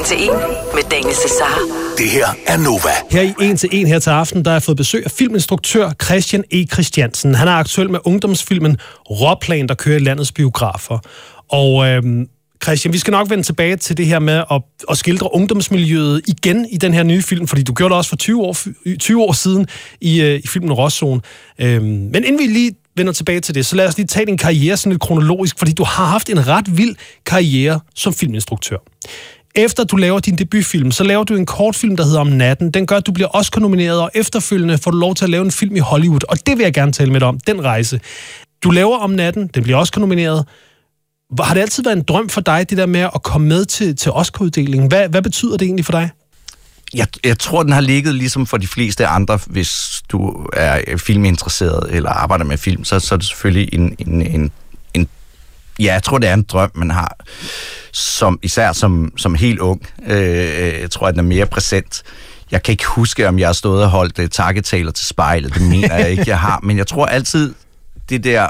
til en med Daniel Cesar. Det her er Nova. Her i 1 til 1 her til aften, der har jeg fået besøg af filminstruktør Christian E. Christiansen. Han er aktuel med ungdomsfilmen Råplan, der kører i landets biografer. Og Christian, vi skal nok vende tilbage til det her med at skildre ungdomsmiljøet igen i den her nye film, fordi du gjorde det også for 20 år siden i filmen Råzone. Men inden vi lige vender tilbage til det, så lad os lige tage din karriere sådan lidt kronologisk, fordi du har haft en ret vild karriere som filminstruktør. Efter du laver din debutfilm, så laver du en kortfilm, der hedder Om natten. Den gør, at du bliver Oscar-nomineret, og efterfølgende får du lov til at lave en film i Hollywood. Og det vil jeg gerne tale med dig om, den rejse. Du laver Om natten, den bliver Oscar-nomineret. Har det altid været en drøm for dig, det der med at komme med til Oscar-uddelingen? Hvad betyder det egentlig for dig? Jeg tror, den har ligget ligesom for de fleste andre, hvis du er filminteresseret eller arbejder med film, så er det selvfølgelig en ja, jeg tror, det er en drøm, man har, især som helt ung. Jeg tror, at den er mere præsent. Jeg kan ikke huske, om jeg har stået og holdt takketaler til spejlet. Det mener jeg ikke, jeg har. Men jeg tror altid, det der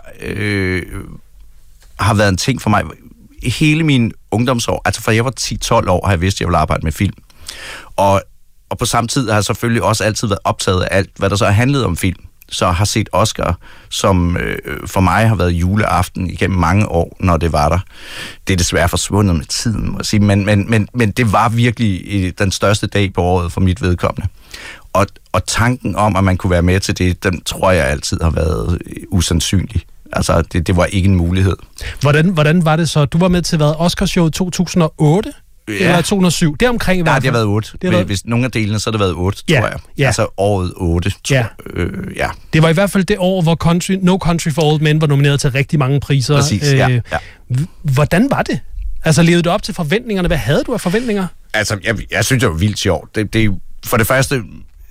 har været en ting for mig. Hele min ungdomsår, altså fra jeg var 10-12 år, har jeg vidst, at jeg ville arbejde med film. Og på samme tid har jeg selvfølgelig også altid været optaget af alt, hvad der så har handlet om film. Så har set Oscar, som for mig har været juleaften igennem mange år, når det var der. Det er desværre forsvundet med tiden, må jeg sige, men det var virkelig den største dag på året for mit vedkommende. Og tanken om, at man kunne være med til det, den tror jeg altid har været usandsynlig. Altså, det var ikke en mulighed. Hvordan var det så? Du var med til Oscarshowet 2008? Ja. Eller 2007? Det er omkring i hvert fald. Nej, det har været 8. Hvis nogle af delene, så har det været 8, tror jeg. Ja. Altså året 8, tror jeg. Ja. Det var i hvert fald det år, hvor No Country for Old Men var nomineret til rigtig mange priser. Præcis, ja. Hvordan var det? Altså, levede du op til forventningerne? Hvad havde du af forventninger? Altså, jeg synes, det var vildt sjovt. Det for det første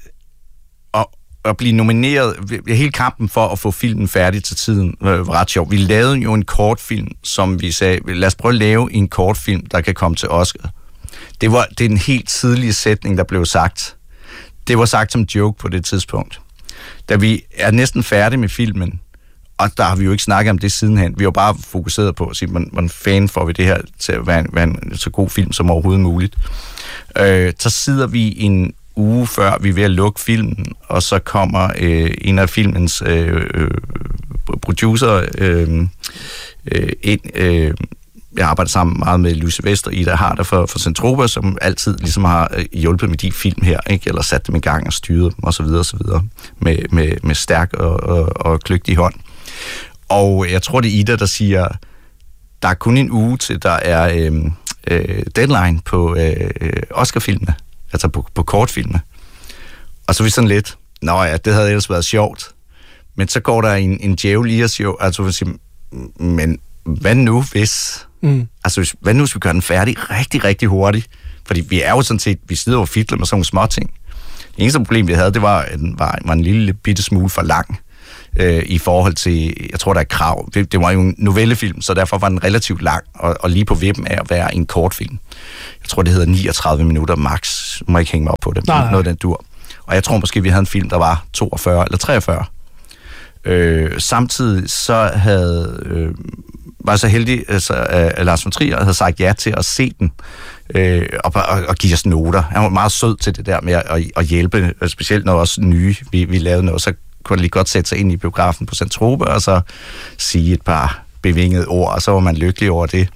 at blive nomineret, hele kampen for at få filmen færdig til tiden, var ret sjovt. Vi lavede jo en kortfilm, som vi sagde, lad os prøve at lave en kortfilm, der kan komme til Oscar. Det er en helt tidlig sætning, der blev sagt. Det var sagt som joke på det tidspunkt. Da vi er næsten færdige med filmen, og der har vi jo ikke snakket om det sidenhen, vi har bare fokuseret på at sige, hvordan fanden får vi det her til at være en så god film som overhovedet muligt. Så sidder vi en uge før vi er ved at lukke filmen, og så kommer en af filmens producer ind. Jeg arbejder sammen meget med Louise Vester, Ida Harder for Centropa, som altid ligesom har hjulpet med de film her, ikke? Eller sat dem i gang og styret dem osv. med stærk og kløgtig hånd. Og jeg tror, det er Ida, der siger, der er kun en uge til, der er deadline på Oscar-filmene. Altså på kortfilme. Og så er vi sådan lidt, nå ja, det havde ellers været sjovt. Men så går der en djævel i os jo, altså, men hvad nu hvis? Altså, hvad nu hvis vi gør den færdig rigtig, rigtig hurtigt? Fordi vi er jo sådan set, vi sidder og fidler med sådan nogle små ting. Det eneste problem, vi havde, det var, at den var en lille bitte smule for lang i forhold til, jeg tror, der er krav. Det var jo en novellefilm, så derfor var den relativt lang, og lige på vippen af at være en kortfilm. Jeg tror, det hedder 39 minutter max. Må jeg ikke hænge mig op på det. Nej. Noget af den dur. Og jeg tror måske, vi havde en film, der var 42 eller 43. Samtidig så var jeg så heldig, at Lars von Trier havde sagt ja til at se den og give os noter. Han var meget sød til det der med at hjælpe, specielt når også nye, vi lavede noget, så kunne han lige godt sætte sig ind i biografen på Centropa, og så sige et par bevingede ord, og så var man lykkelig over det.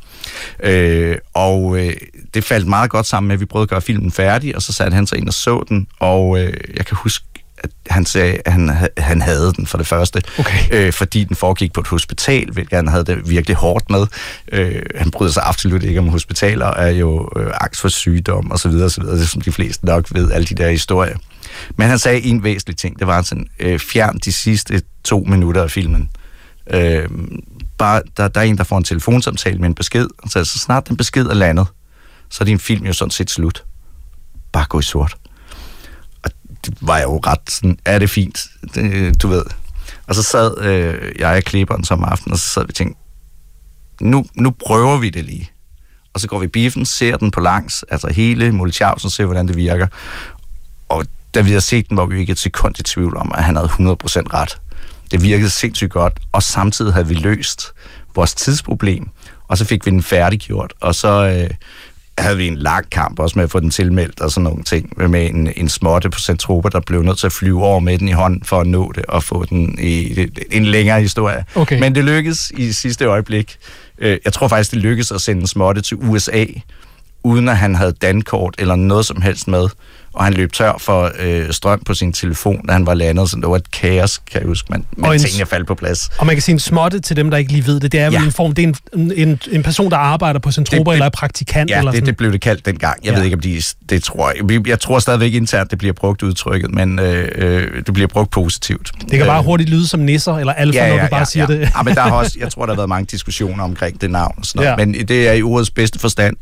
Det faldt meget godt sammen med, at vi prøvede at gøre filmen færdig, og så satte han sig ind og så den, og jeg kan huske, at han sagde, at han havde den for det første, fordi den foregik på et hospital, hvilket han havde det virkelig hårdt med. Han bryder sig absolut ikke om hospitaler, er jo angst for sygdom og så videre, det som de fleste nok ved, alle de der historier. Men han sagde en væsentlig ting, det var sådan, fjern de sidste 2 minutter af filmen. Bare, der er en, der får en telefonsamtale med en besked, og så snart den besked er landet, så er din film jo sådan set slut. Bare gå i sort. Og det var jo ret sådan, er det fint, du ved. Og så sad jeg og klipperen som aften, og så sad vi og tænkte, nu prøver vi det lige. Og så går vi i biffen, ser den på langs, altså hele Multiausen, ser hvordan det virker. Og da vi havde set den, var vi ikke et sekund i tvivl om, at han havde 100% ret. Det virkede sindssygt godt, og samtidig havde vi løst vores tidsproblem, og så fik vi den færdiggjort, og så havde vi en lang kamp også med at få den tilmeldt og sådan nogle ting, med en småtte på Zentropa, der blev nødt til at flyve over med den i hånden for at nå det og få den i en længere historie. Okay. Men det lykkedes i sidste øjeblik. Jeg tror faktisk, det lykkedes at sende en småtte til USA, uden at han havde dankort eller noget som helst med. Og han løb tør for strøm på sin telefon, da han var landet, så det var et kaos, kan jeg huske, men tingene faldt på plads. Og man kan sige en småtte til dem, der ikke lige ved det, det er vel en form, det er en person, der arbejder på Zentropa, eller er praktikant? Ja, eller sådan. Det blev det kaldt dengang. Jeg ved ikke, om det tror jeg tror stadigvæk internt, det bliver brugt udtrykket, men det bliver brugt positivt. Det kan bare hurtigt lyde som nisser, eller alfa, når du bare siger det. Ja, men der er også, jeg tror, der har været mange diskussioner omkring det navn. Sådan noget. Men det er i ordets bedste forstand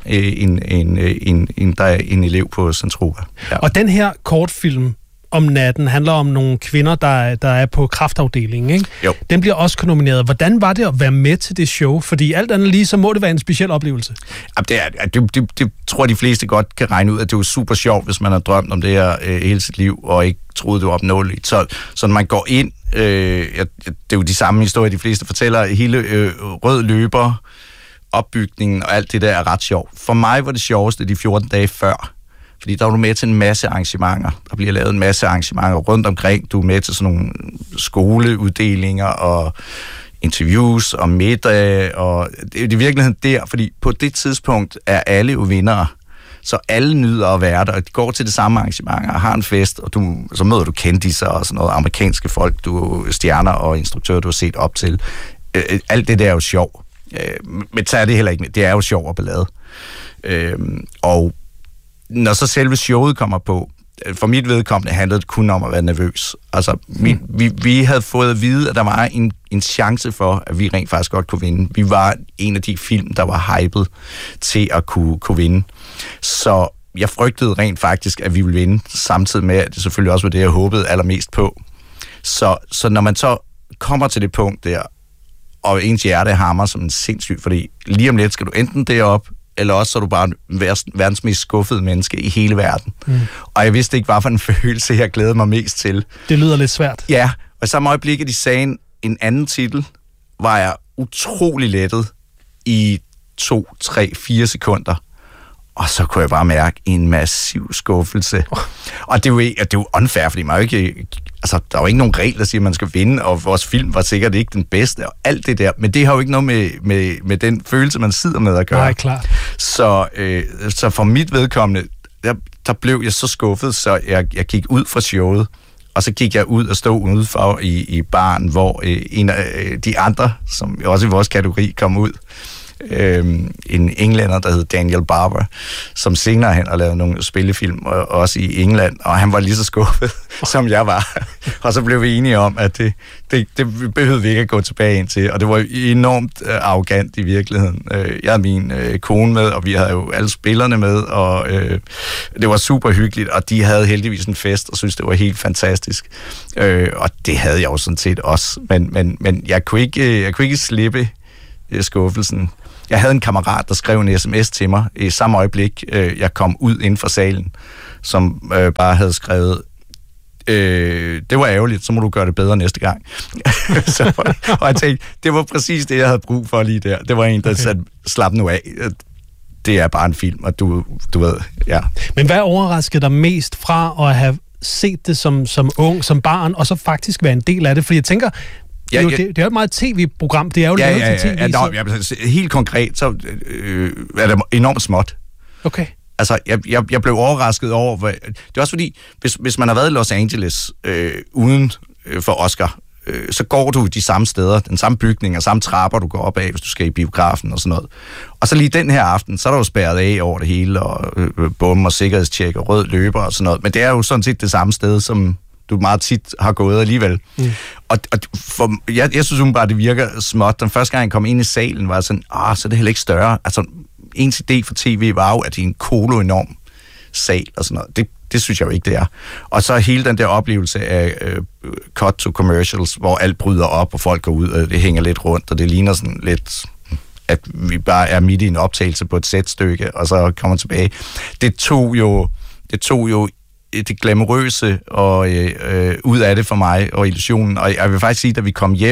der er en elev på Zentropa. Ja. Og den her kortfilm om natten handler om nogle kvinder, der er på kræftafdelingen, ikke? Jo. Den bliver også nomineret. Hvordan var det at være med til det show? Fordi alt andet lige, så må det være en speciel oplevelse. Det tror de fleste godt kan regne ud, at det er super sjovt, hvis man har drømt om det her hele sit liv, og ikke troede, det var opnåeligt. Så når man går ind, det er jo de samme historier, de fleste fortæller, hele rød løber, opbygningen og alt det der er ret sjovt. For mig var det sjoveste de 14 dage før. Fordi der var du med til en masse arrangementer. Der bliver lavet en masse arrangementer rundt omkring. Du er med til sådan nogle skoleuddelinger og interviews og middag. Og det er i virkeligheden der, fordi på det tidspunkt er alle jo vindere. Så alle nyder at være der, og de går til det samme arrangementer og har en fest, og så møder du kendiser og sådan noget, amerikanske folk, du stjerner og instruktører, du har set op til. Alt det der er jo sjov. Men så er det heller ikke med. Det er jo sjov og ballade. Og når så selve showet kommer på, for mit vedkommende handlede det kun om at være nervøs. Altså, vi havde fået at vide, at der var en chance for, at vi rent faktisk godt kunne vinde. Vi var en af de film, der var hyped til at kunne vinde. Så jeg frygtede rent faktisk, at vi ville vinde, samtidig med, at det selvfølgelig også var det, jeg håbede allermest på. Så når man så kommer til det punkt der, og ens hjerte hammer som en sindssyg, fordi lige om lidt skal du enten derop, eller også så er du bare verdens mest skuffede menneske i hele verden. Og jeg vidste ikke, hvad for en følelse, jeg glædede mig mest til. Det lyder lidt svært. Ja, og i samme øjeblik, at de sagde en anden titel, var jeg utrolig lettet i 2, 3, 4 sekunder. Og så kunne jeg bare mærke en massiv skuffelse. Og det er jo unfair, fordi man jo ikke... Altså, der er jo ikke nogen regler, der siger, at man skal vinde, og vores film var sikkert ikke den bedste, og alt det der. Men det har jo ikke noget med den følelse, man sidder med at gøre. Nej, klart. Så for mit vedkommende, der blev jeg så skuffet, så jeg gik ud fra showet, og så gik jeg ud og stod udenfor i baren, hvor en af de andre, som også i vores kategori, kom ud. En englænder, der hed Daniel Barber, som senere hen har lavet nogle spillefilm, også i England, og han var lige så skuffet, som jeg var. Og så blev vi enige om, at det behøvede vi ikke at gå tilbage ind til, og det var enormt arrogant i virkeligheden. Jeg havde min kone med, og vi havde jo alle spillerne med, og det var super hyggeligt, og de havde heldigvis en fest, og synes det var helt fantastisk. Og det havde jeg jo sådan set også, men jeg kunne ikke slippe skuffelsen. Jeg havde en kammerat, der skrev en sms til mig i samme øjeblik, jeg kom ud inden for salen, som bare havde skrevet, det var ærgerligt, så må du gøre det bedre næste gang. Og jeg tænkte, det var præcis det, jeg havde brug for lige der. Det var en, der sagde, slap nu af. Det er bare en film, og du ved, ja. Men hvad overraskede dig mest fra at have set det som ung, som barn, og så faktisk være en del af det? Fordi jeg tænker, det er jo et meget tv-program. Det er jo lavet til tv. Helt konkret, så er det enormt småt. Okay. Altså, jeg blev overrasket over... Det er også fordi, hvis man har været i Los Angeles uden for Oscar, så går du de samme steder, den samme bygning og samme trapper, du går op af, hvis du skal i biografen og sådan noget. Og så lige den her aften, så er der jo spærret af over det hele, og bum og sikkerhedstjek og rød løber og sådan noget. Men det er jo sådan set det samme sted, som du meget tit har gået alligevel. Og jeg synes bare, det virker småt. Den første gang, jeg kom ind i salen, var jeg sådan, så er det heller ikke større. Altså, ens idé for tv var jo, at det er en kolo-enorm sal og sådan noget. Det synes jeg jo ikke, det er. Og så hele den der oplevelse af cut to commercials, hvor alt bryder op, og folk går ud, og det hænger lidt rundt, og det ligner sådan lidt, at vi bare er midt i en optagelse på et sætstykke, og så kommer tilbage. Det tog jo det glamourøse og ud af det for mig, og illusionen. Og jeg vil faktisk sige, da vi kom hjem,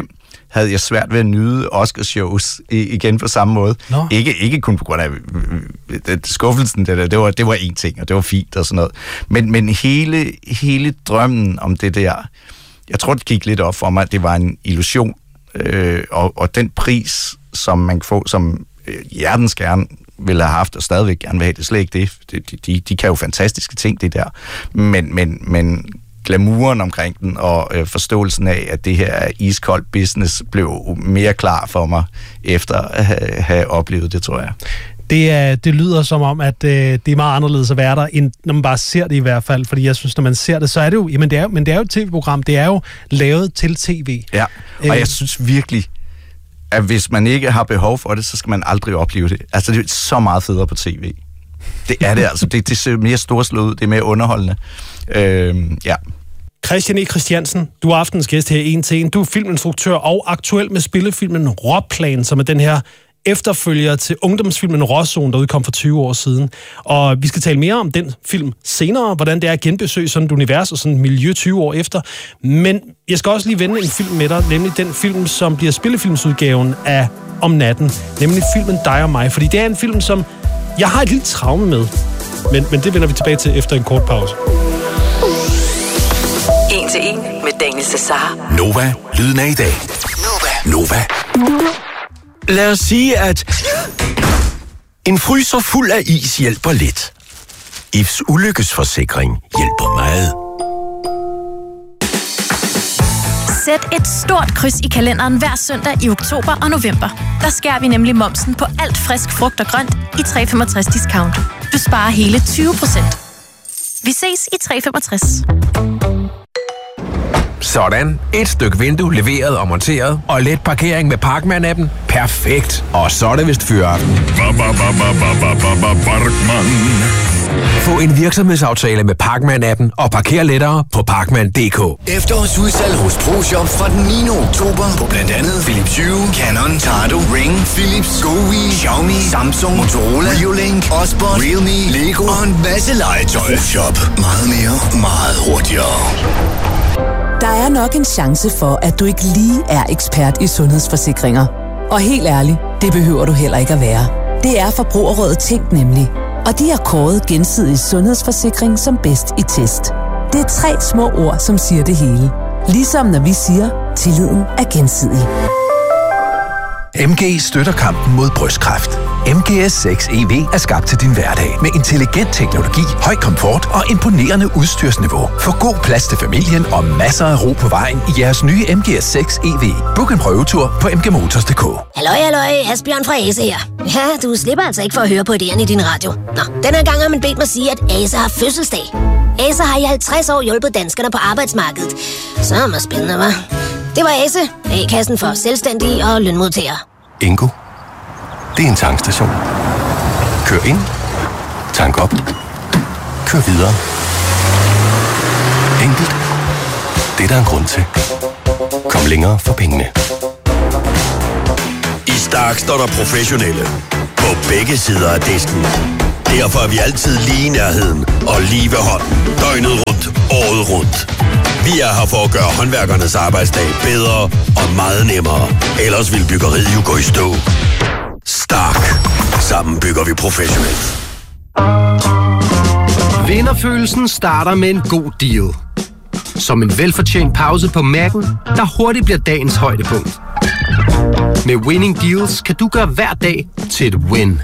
havde jeg svært ved at nyde Oscar-shows igen på samme måde. No. Ikke kun på grund af skuffelsen, det var én ting, og det var fint og sådan noget. Men hele drømmen om det der, jeg tror, det gik lidt op for mig, at det var en illusion, og den pris, som man kan få, som hjertens gerne ville have haft, og stadigvæk gerne vil have, det slet ikke det. De kan jo fantastiske ting, det der. Men glamouren omkring den, og forståelsen af, at det her iskold business blev mere klar for mig, efter at have oplevet det, tror jeg. Det lyder som om, at det er meget anderledes at være der, end når man bare ser det i hvert fald. Fordi jeg synes, når man ser det, så er det jo, jamen det er jo et tv-program. Det er jo lavet til tv. Ja, og jeg synes virkelig, at hvis man ikke har behov for det, så skal man aldrig opleve det. Altså, det er så meget federe på tv. Det er det altså. Det ser mere storslået ud, det er mere underholdende. Ja. Christian E. Christiansen, du er aftens gæst her i 1 til 1. Du er filminstruktør og aktuel med spillefilmen Råplan, som er den her efterfølger til ungdomsfilmen Råzone, der udkom for 20 år siden. Og vi skal tale mere om den film senere, hvordan det er at genbesøge sådan et univers og sådan et miljø 20 år efter. Men jeg skal også lige vende en film med dig, nemlig den film, som bliver spillefilmsudgaven af Om natten, nemlig filmen Dig og mig. Fordi det er en film, som jeg har et lille traume med. Men det vender vi tilbage til efter en kort pause. 1 til 1 med Daniel Cesar. Nova, lyden af i dag. Nova. Lad os sige, at en fryser fuld af is hjælper lidt. IFs ulykkesforsikring hjælper meget. Sæt et stort kryds i kalenderen hver søndag i oktober og november. Der skærer vi nemlig momsen på alt frisk frugt og grønt i 365 discount. Du sparer hele 20%. Vi ses i 365. Sådan. Et stykke vindue leveret og monteret, og let parkering med Parkman-appen. Perfekt. Og så er det vist fyraften. Få en virksomhedsaftale med Parkman-appen og parker lettere på Parkman.dk. Efterårsudsalg hos ProShop fra den 9. oktober på blandt andet Philips Hue, Canon, Tado, Ring, Philips, GoWi, Xiaomi, Samsung, Motorola, Reolink, Osborne, Realme, Lego og en masse legetøj. ProShop. Meget mere, meget hurtigere. Der er nok en chance for, at du ikke lige er ekspert i sundhedsforsikringer. Og helt ærligt, det behøver du heller ikke at være. Det er Forbrugerrådet Tænk nemlig. Og de har kåret Gensidig Sundhedsforsikring som bedst i test. Det er 3 små ord, som siger det hele. Ligesom når vi siger, tilliden er gensidig. MG støtter kampen mod brystkræft. MGS6 EV er skabt til din hverdag med intelligent teknologi, høj komfort og imponerende udstyrsniveau. Få god plads til familien og masser af ro på vejen i jeres nye MGS6 EV. Book en prøvetur på mgmotors.dk. Halløj, Asbjørn fra Ase her. Ja, du slipper altså ikke for at høre på idéerne i din radio. Nå, den her gang har man bedt mig sige, at Ase har fødselsdag. Ase har i 50 år hjulpet danskerne på arbejdsmarkedet. Så er det spændende, hva'? Det var Ase, A-kassen for selvstændige og lønmodtagere. Ingo, det er en tankstation. Kør ind, tank op, kør videre. Enkelt. Det er der en grund til. Kom længere for pengene. I Stark står der professionelle på begge sider af disken. Derfor er vi altid lige i nærheden og lige ved hånden. Døgnet rundt, året rundt. Vi er her for at gøre håndværkernes arbejdsdag bedre og meget nemmere. Ellers vil byggeriet jo gå i stå. Stark. Sammen bygger vi professionelt. Vinderfølelsen starter med en god deal. Som en velfortjent pause på Mac'en, der hurtigt bliver dagens højdepunkt. Med Winning Deals kan du gøre hver dag til et win.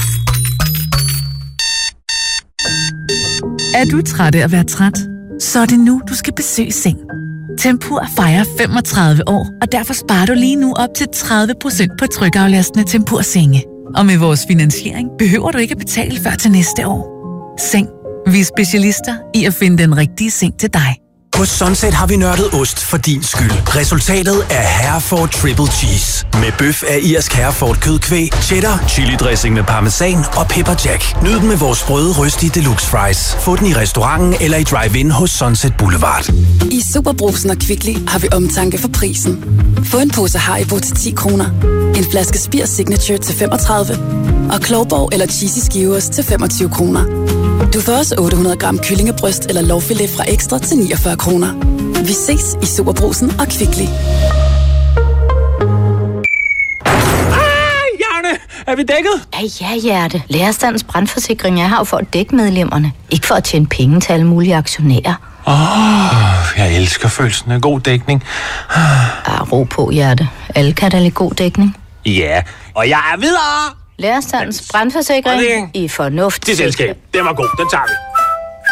Er du træt af at være træt? Så er det nu, du skal besøge Seng. Tempur fejrer 35 år, og derfor sparer du lige nu op til 30% på trykaflastende Tempur-senge. Og med vores finansiering behøver du ikke at betale før til næste år. Seng. Vi er specialister i at finde den rigtige seng til dig. Hos Sunset har vi nørdet ost for din skyld. Resultatet er Hereford Triple Cheese. Med bøf af irsk Hereford kødkvæg, cheddar, chili dressing med parmesan og pepper jack. Nyd den med vores sprøde røstige deluxe fries. Få den i restauranten eller i drive-in hos Sunset Boulevard. I Superbrugsen og Kvickly har vi omtanke for prisen. Få en pose Haribo til 10 kroner. En flaske Spir Signature til 35. Og Klovborg eller Cheesy Skivers til 25 kroner. Du får også 800 gram kyllingebryst eller lårfilet fra Ekstra til 49 kroner. Vi ses i Superbrugsen og Kvickly. Er vi dækket? Ja, Hjerte. Lærerstandens brandforsikring er her for at dække medlemmerne. Ikke for at tjene penge til alle mulige aktionærer. Jeg elsker følelsen af god dækning. Ro på, Hjerte. Alle kan da lide god dækning. Ja, og jeg er videre! Lærerstandens brandforsikring i fornuft. Det selskab. Den var god. Den tager vi.